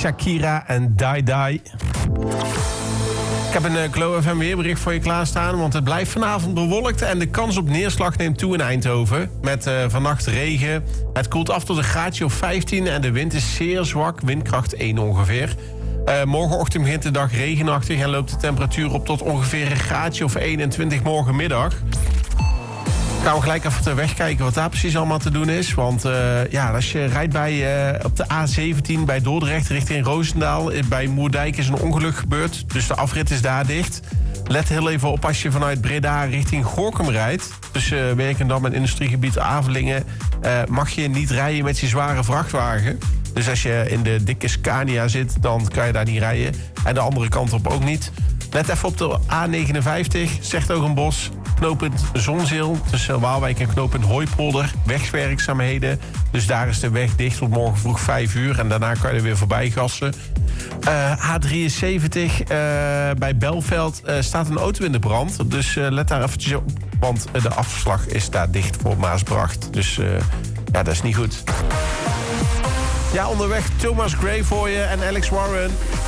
Shakira en Die Die. Ik heb een Glow FM weerbericht voor je klaarstaan, want het blijft vanavond bewolkt en de kans op neerslag neemt toe in Eindhoven. Met vannacht regen. Het koelt af tot een graadje of 15 en de wind is zeer zwak, windkracht 1 ongeveer. Morgenochtend begint de dag regenachtig en loopt de temperatuur op tot ongeveer een graadje of 21 morgenmiddag. Gaan we gelijk even op de weg kijken wat daar precies allemaal te doen is. Want als je rijdt op de A17 bij Dordrecht richting Roosendaal, bij Moerdijk is een ongeluk gebeurd. Dus de afrit is daar dicht. Let heel even op als je vanuit Breda richting Gorinchem rijdt. Tussen Werkendam en industriegebied Avelingen mag je niet rijden met je zware vrachtwagen. Dus als je in de dikke Scania zit, dan kan je daar niet rijden. En de andere kant op ook niet. Let even op de A59, Zertogenbosch, knooppunt Zonzeel, tussen Waalwijk en knooppunt Hooipolder, wegwerkzaamheden. Dus daar is de weg dicht tot morgen vroeg 5 uur en daarna kan je er weer voorbij gassen. A73, bij Belveld staat een auto in de brand. Dus let daar eventjes op, want de afslag is daar dicht voor Maasbracht. Dus dat is niet goed. Ja, onderweg Thomas Gray voor je en Alex Warren.